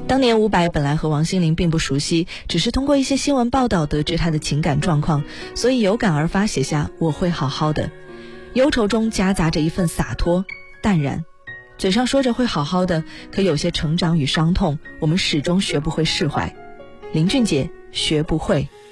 当年伍佰本来和王心凌并不熟悉，只是通过一些新闻报道得知她的情感状况，所以有感而发写下我会好好的。忧愁中夹杂着一份洒脱淡然，嘴上说着会好好的，可有些成长与伤痛我们始终学不会释怀。林俊杰学不会。